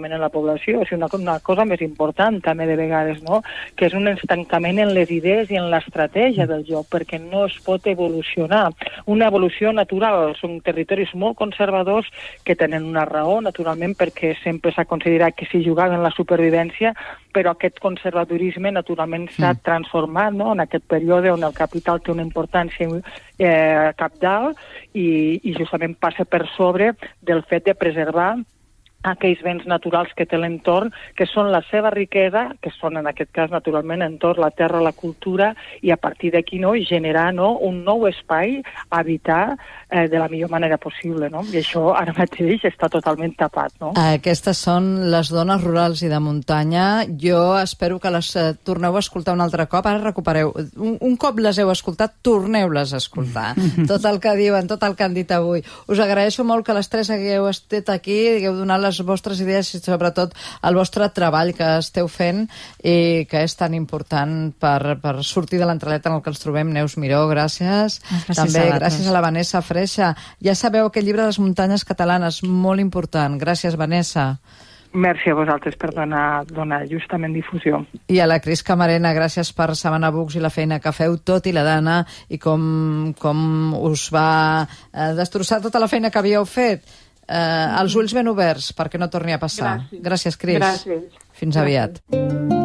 estancament en la població, o sigui, una cosa més important també de vegades, no? Que és un estancament en les idees i en l'estratègia del joc, perquè no es pot evolucionar. Una evolució natural, són territoris molt conservadors que tenen una raó, naturalment, perquè sempre s'ha considerat que s'hi jugava en la supervivència, però aquest conservadorisme naturalment s'ha transformat, no?, en aquest període on el capital té una importància cabdal i justament passa per sobre del fet de preservar aquells béns naturals que té l'entorn, que són la seva riquesa, que són en aquest cas naturalment entorn la terra, la cultura, i a partir d'aquí, no, generar, no, un nou espai a habitar de la millor manera possible, no? I això ara mateix està totalment tapat, no? Aquestes són les dones rurals i de muntanya. Jo espero que les torneu a escoltar un altre cop. Ara recupereu. Un cop les heu escoltat, torneu-les a escoltar. Tot el que diuen, tot el que han dit avui. Us agraeixo molt que les tres hagueu estat aquí, hagueu donat les vostres idees i sobretot el vostre treball que esteu fent i que és tan important per sortir de l'entreleta en el que ens trobem. Neus Miró, gràcies. També gràcies a la Vanessa Freixa. Ja sabeu aquest llibre de les muntanyes catalanes, molt important. Gràcies, Vanessa. Merci a vosaltres per donar justament difusió. I a la Cris Camarena, gràcies per Setmana Books i la feina que feu, tot i la Dana, i com us va destrossar tota la feina que havíeu fet. Els ulls ben oberts perquè no torni a passar. Gràcies, Cris. Gràcies. Fins aviat.